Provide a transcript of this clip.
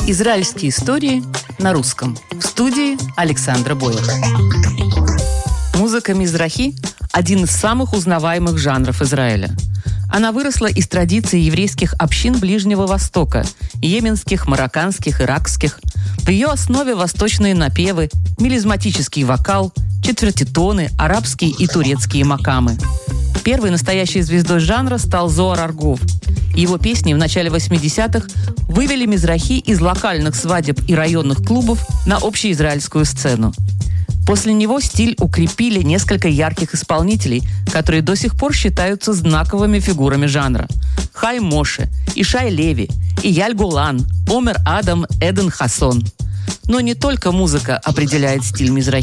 Израильские истории на русском. В студии Александра Бойлер. Музыка мизрахи – один из самых узнаваемых жанров Израиля. Она выросла из традиций еврейских общин Ближнего Востока – йеменских, марокканских, иракских. В ее основе восточные напевы, мелизматический вокал, четвертитоны, арабские и турецкие макамы. Первой настоящей звездой жанра стал Зоар Аргов. Его песни в начале 80-х вывели мизрахи из локальных свадеб и районных клубов на общеизраильскую сцену. После него стиль укрепили несколько ярких исполнителей, которые до сих пор считаются знаковыми фигурами жанра. Хайм Моше, Ишай Леви, Ияль Голан, Омер Адам, Эден Хассон. Но не только музыка определяет стиль мизрахи.